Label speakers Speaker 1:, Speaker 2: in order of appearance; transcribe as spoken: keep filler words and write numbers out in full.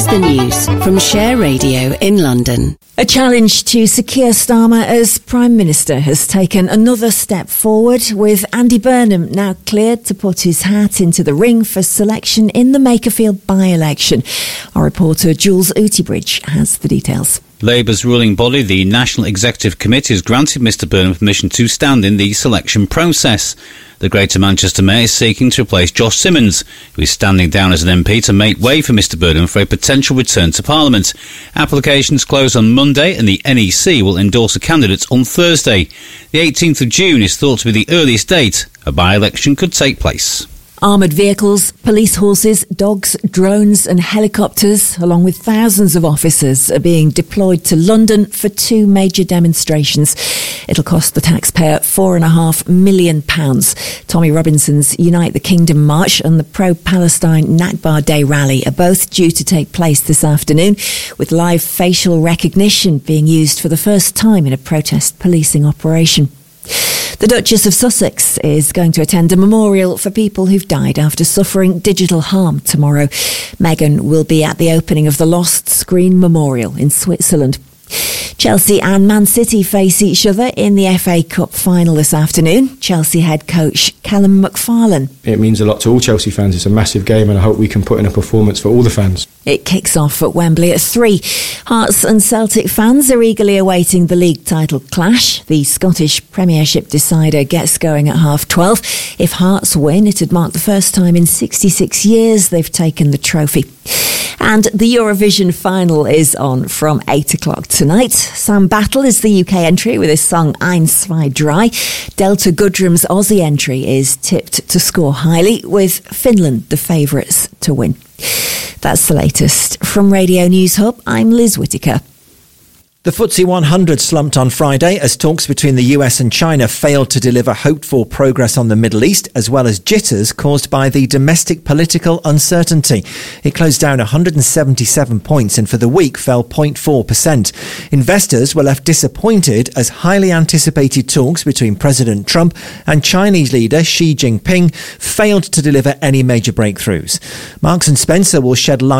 Speaker 1: The news from Share Radio in London.
Speaker 2: A challenge to Sir Keir Starmer as Prime Minister has taken another step forward, with Andy Burnham now cleared to put his hat into the ring for selection in the Makerfield by-election. Our reporter Jules Outibridge has the details.
Speaker 3: Labour's ruling body, the National Executive Committee, has granted Mr Burnham permission to stand in the selection process. The Greater Manchester Mayor is seeking to replace Josh Simmons, who is standing down as an M P to make way for Mr Burnham for a potential return to Parliament. Applications close on Monday and the N E C will endorse a candidate on Thursday. The eighteenth of June is thought to be the earliest date a by-election could take place.
Speaker 2: Armoured vehicles, police horses, dogs, drones and helicopters, along with thousands of officers, are being deployed to London for two major demonstrations. It'll cost the taxpayer four and a half million pounds. Tommy Robinson's Unite the Kingdom March and the pro-Palestine Nakba Day rally are both due to take place this afternoon, with live facial recognition being used for the first time in a protest policing operation. The Duchess of Sussex is going to attend a memorial for people who've died after suffering digital harm tomorrow. Meghan will be at the opening of the Lost Screen Memorial in Switzerland. Chelsea and Man City face each other in the F A Cup final this afternoon. Chelsea head coach Callum McFarlane.
Speaker 4: It means a lot to all Chelsea fans. It's a massive game and I hope we can put in a performance for all the fans.
Speaker 2: It kicks off at Wembley at three. Hearts and Celtic fans are eagerly awaiting the league title clash. The Scottish Premiership decider gets going at half twelve. If Hearts win, it'd mark the first time in sixty-six years they've taken the trophy. And the Eurovision final is on from eight o'clock tonight. Sam Battle is the U K entry with his song Ein, zwei, drei. Delta Goodrum's Aussie entry is tipped to score highly, with Finland the favourites to win. That's the latest. From Radio News Hub, I'm Liz Whittaker.
Speaker 5: The F T S E one hundred slumped on Friday as talks between the U S and China failed to deliver hoped-for progress on the Middle East, as well as jitters caused by the domestic political uncertainty. It closed down one hundred seventy-seven points and for the week fell zero point four percent. Investors were left disappointed as highly anticipated talks between President Trump and Chinese leader Xi Jinping failed to deliver any major breakthroughs. Marks and Spencer will shed light